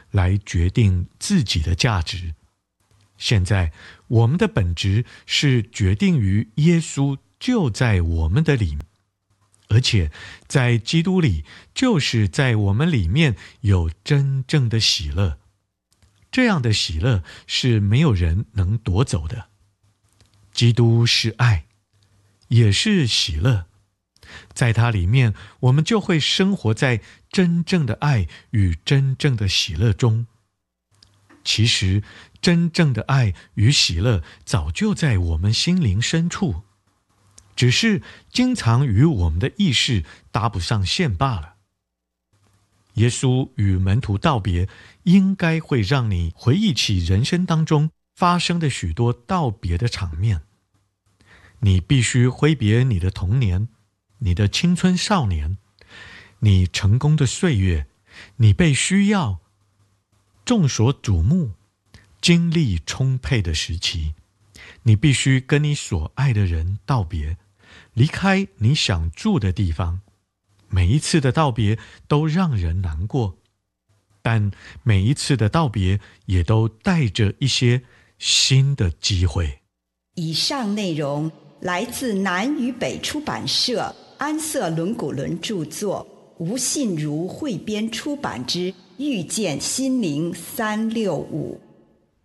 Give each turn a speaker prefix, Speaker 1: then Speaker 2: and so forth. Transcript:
Speaker 1: 来决定自己的价值。现在我们的本质是决定于耶稣就在我们的里面，而且在基督里，就是在我们里面有真正的喜乐。这样的喜乐是没有人能夺走的。基督是爱，也是喜乐。在它里面，我们就会生活在真正的爱与真正的喜乐中。其实，真正的爱与喜乐早就在我们心灵深处，只是经常与我们的意识搭不上线罢了。耶稣与门徒道别，应该会让你回忆起人生当中发生的许多道别的场面。你必须挥别你的童年，你的青春少年，你成功的岁月，你被需要、众所瞩目、精力充沛的时期。你必须跟你所爱的人道别，离开你想住的地方。每一次的道别都让人难过，但每一次的道别也都带着一些新的机会。
Speaker 2: 以上内容来自南与北出版社安瑟伦古伦著作，吴信如汇编出版之《遇见心灵365》。